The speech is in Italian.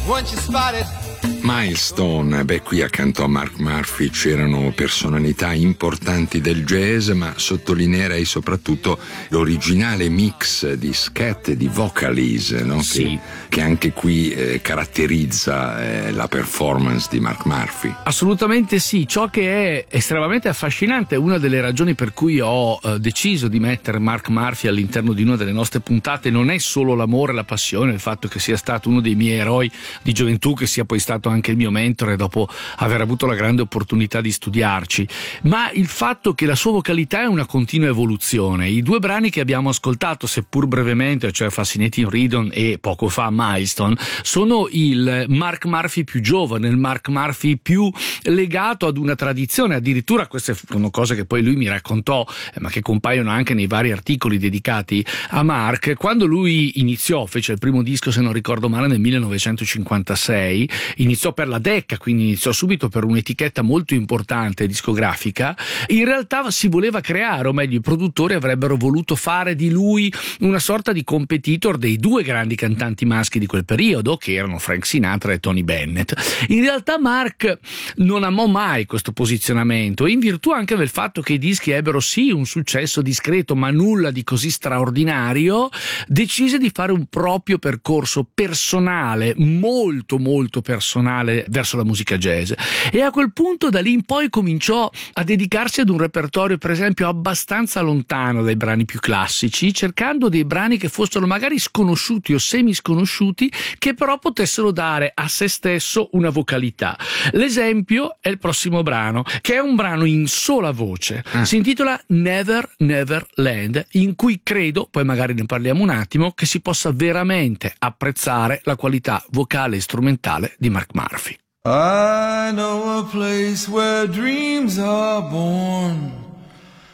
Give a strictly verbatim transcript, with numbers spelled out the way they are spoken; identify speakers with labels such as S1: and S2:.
S1: once you spotted.
S2: Milestone, beh, qui accanto a Mark Murphy c'erano personalità importanti del jazz, ma sottolineerei soprattutto l'originale mix di scat e di vocalise, no?
S3: Sì.
S2: che, che anche qui eh, caratterizza eh, la performance di Mark Murphy.
S3: Assolutamente sì, ciò che è estremamente affascinante è una delle ragioni per cui ho eh, deciso di mettere Mark Murphy all'interno di una delle nostre puntate. Non è solo l'amore, la passione, il fatto che sia stato uno dei miei eroi di gioventù, che sia poi stato anche il mio mentore dopo aver avuto la grande opportunità di studiarci, ma il fatto che la sua vocalità è una continua evoluzione. I due brani che abbiamo ascoltato, seppur brevemente, cioè Fascinating Rhythm e poco fa Milestone, sono il Mark Murphy più giovane, il Mark Murphy più legato ad una tradizione. Addirittura queste sono cose che poi lui mi raccontò, eh, ma che compaiono anche nei vari articoli dedicati a Mark. Quando lui iniziò, fece il primo disco, se non ricordo male, nel millenovecentocinquantasei, iniziò per la Decca, quindi iniziò subito per un'etichetta molto importante discografica. In realtà si voleva creare, o meglio i produttori avrebbero voluto fare di lui una sorta di competitor dei due grandi cantanti maschi di quel periodo, che erano Frank Sinatra e Tony Bennett. In realtà Mark non amò mai questo posizionamento, in virtù anche del fatto che i dischi ebbero sì un successo discreto, ma nulla di così straordinario. Decise di fare un proprio percorso personale, molto molto personale, verso la musica jazz, e a quel punto da lì in poi cominciò a dedicarsi ad un repertorio per esempio abbastanza lontano dai brani più classici, cercando dei brani che fossero magari sconosciuti o semi sconosciuti, che però potessero dare a se stesso una vocalità. L'esempio è il prossimo brano, che è un brano in sola voce, ah. si intitola Never Never Land, in cui credo, poi magari ne parliamo un attimo, che si possa veramente apprezzare la qualità vocale e strumentale di Mark Murphy.
S1: I know a place where dreams are born,